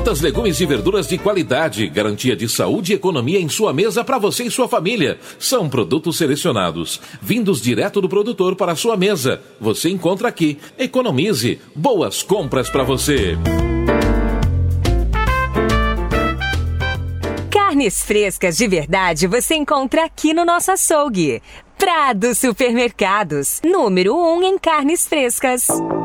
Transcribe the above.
Frutas, legumes e verduras de qualidade, garantia de saúde e economia em sua mesa para você e sua família. São produtos selecionados, vindos direto do produtor para a sua mesa. Você encontra aqui. Economize. Boas compras para você. Carnes frescas de verdade você encontra aqui no nosso açougue. Prado Supermercados, número 1 em carnes frescas.